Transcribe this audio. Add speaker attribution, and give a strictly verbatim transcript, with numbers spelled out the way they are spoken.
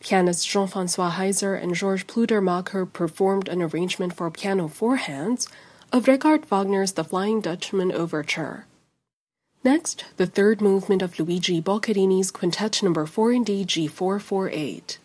Speaker 1: Pianist Jean-François Heiser and Georges Pludermacher performed an arrangement for piano four hands of Richard Wagner's The Flying Dutchman Overture. Next, the third movement of Luigi Boccherini's Quintet number four in D G four forty-eight.